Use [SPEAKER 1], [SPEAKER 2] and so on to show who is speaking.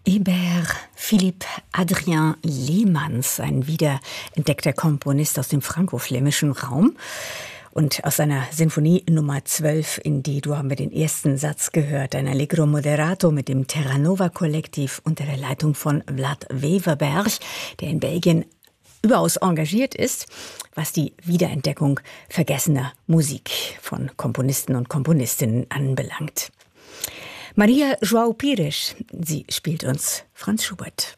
[SPEAKER 1] Hébert Philipp Adrien Leemans, ein wiederentdeckter Komponist aus dem franko-flämischen Raum. Und aus seiner Sinfonie Nummer 12 in D-Dur haben wir den ersten Satz gehört, ein Allegro Moderato mit dem Terranova-Kollektiv unter der Leitung von Vlad Weverberg, der in Belgien überaus engagiert ist, was die Wiederentdeckung vergessener Musik von Komponisten und Komponistinnen anbelangt. Maria João Pires, sie spielt uns Franz Schubert.